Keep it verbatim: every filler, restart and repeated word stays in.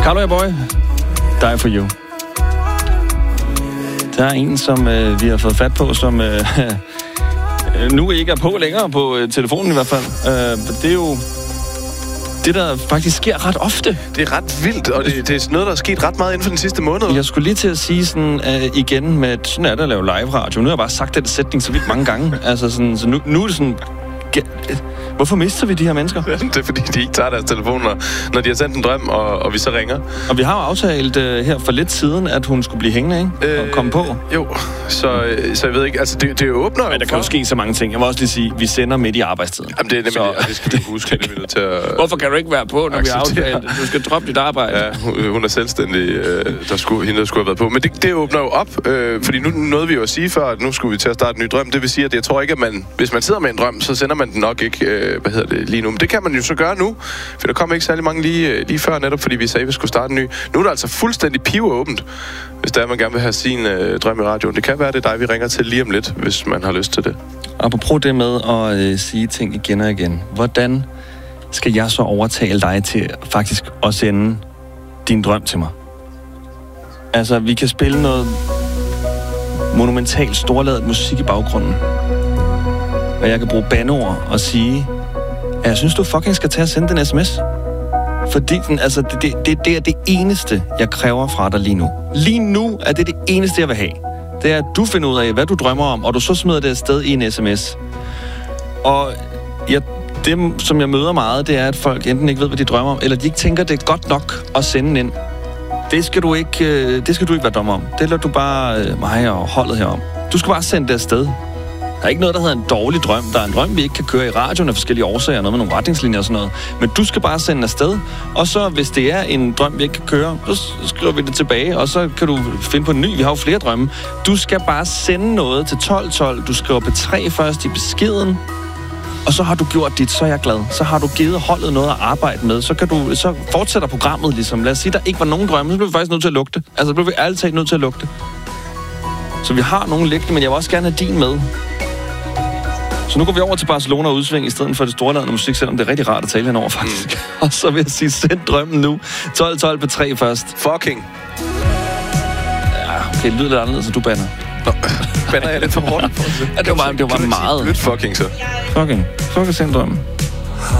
Carlo Boy, Die For You. Der er en, som øh, vi har fået fat på, som øh, nu ikke er på længere på øh, telefonen i hvert fald. Øh, det er jo det, der faktisk sker ret ofte. Det er ret vildt, og det, det er noget, der er sket ret meget inden for den sidste måned. Jeg skulle lige til at sige sådan øh, igen med, sådan er det at lave live-radio. Nu har jeg bare sagt den sætning så vildt mange gange. Altså sådan, så nu, nu er det sådan... Hvorfor mister vi de her mennesker? Det er fordi, de ikke tager deres telefoner, når de har sendt en drøm, og, og vi så ringer. Og vi har jo aftalt uh, her for lidt siden, at hun skulle blive hængende, ikke? Og øh, komme på. Jo, så, så jeg ved ikke, altså det, det åbner. Men der kan jo ske så mange ting. Jeg må også lige sige, vi sender midt i arbejdstiden. Jamen det er nemlig, så... og det skal du huske, det er nødt til at... Hvorfor kan du ikke være på, når vi har aftalt? Du skal droppe dit arbejde. Ja, hun, hun er selvstændig, der skulle, hende der skulle have været på. Men det, det åbner jo op, øh, fordi nu nåede vi jo at sige før, at nu skulle vi til at starte en ny drøm. Det vil sige, at jeg tror ikke, at man, hvis man sidder med en drøm, så sender man den nok ikke, øh, hvad hedder det, lige nu. Men det kan man jo så gøre nu, for der kom ikke særlig mange lige, lige før, netop fordi vi sagde, at vi skulle starte en ny. Nu er der altså fuldstændig pivåbent, hvis der er, man gerne vil have sin øh, drøm i radioen. Det kan være, det er dig, vi ringer til lige om lidt, hvis man har lyst til det. Apropos det med at øh, sige ting igen og igen. Hvordan skal jeg så overtale dig til faktisk at sende din drøm til mig? Altså, vi kan spille noget monumentalt storladet musik i baggrunden. Og jeg kan bruge bandeord og sige, at jeg synes, du fucking skal tage og sende den sms. Fordi den, altså, det, det, det, det er det eneste, jeg kræver fra dig lige nu. Lige nu er det det eneste, jeg vil have. Det er, at du finder ud af, hvad du drømmer om, og du så smider det afsted i en sms. Og jeg, det, som jeg møder meget, det er, at folk enten ikke ved, hvad de drømmer om, eller de ikke tænker, det er godt nok at sende ind. Det skal du ikke, det skal du ikke være dommer om. Det lader du bare mig og holdet herom. Du skal bare sende det afsted. Der er ikke noget, der hedder en dårlig drøm. Der er en drøm, vi ikke kan køre i radioen af forskellige årsager, noget med nogle retningslinjer og sådan noget. Men du skal bare sende afsted. Og så, hvis det er en drøm, vi ikke kan køre, så skriver vi det tilbage, og så kan du finde på en ny. Vi har jo flere drømme. Du skal bare sende noget til tolv tolv. Du skriver P tre først i beskeden. Og så har du gjort dit, så er jeg glad. Så har du givet holdet noget at arbejde med. Så, kan du, så fortsætter programmet ligesom. Lad os sige, der ikke var nogen drømme, så bliver vi faktisk nødt til at lukke det. Altså, så bliver vi alle talt nødt til at lukke det. Så vi har nogen liggende, men jeg vil også gerne have din med. Så nu går vi over til Barcelona og udsving, i stedet for det storladende musik, selvom det er rigtig rart at tale henover, faktisk. Mm. Og så vil jeg sige, send drømmen nu. tolv tolv P tre først. Fucking. Ja, okay, det lyder lidt anderledes, så du banner. Nå, banner jeg lidt for hårdt? Ja, det var, det var meget. Lidt fucking, så. Fucking. Fucking send drømmen.